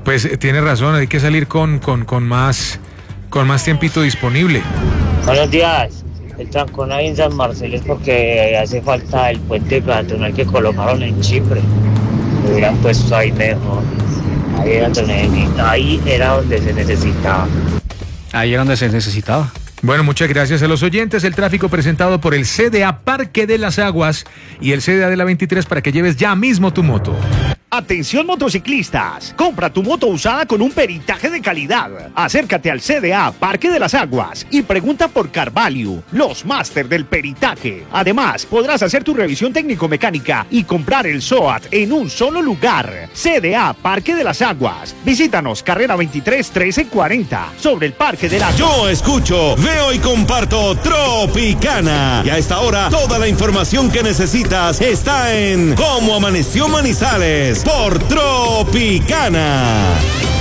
Pues tiene razón, hay que salir con más tiempito disponible. Buenos días. El trancón ahí en San Marcelo es porque hace falta el puente peatonal que colocaron en Chipre. Lo hubieran puesto ahí mejor. Ahí era donde se necesitaba. Ahí era donde se necesitaba. Bueno, muchas gracias a los oyentes. El tráfico presentado por el CDA Parque de las Aguas y el CDA de la 23 para que lleves ya mismo tu moto. Atención motociclistas, compra tu moto usada con un peritaje de calidad. Acércate al CDA Parque de las Aguas y pregunta por Carvalho, los máster del peritaje. Además, podrás hacer tu revisión técnico-mecánica y comprar el SOAT en un solo lugar. CDA Parque de las Aguas. Visítanos, carrera 23 1340, sobre el Parque de las... Yo escucho, veo y comparto Tropicana. Y a esta hora, toda la información que necesitas está en Cómo Amaneció Manizales por Tropicana.